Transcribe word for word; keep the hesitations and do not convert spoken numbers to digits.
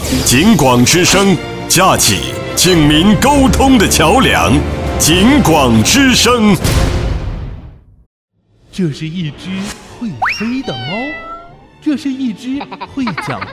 警广之声，架起警民沟通的桥梁。警广之声。 这是一只会飞的猫，这是一只会讲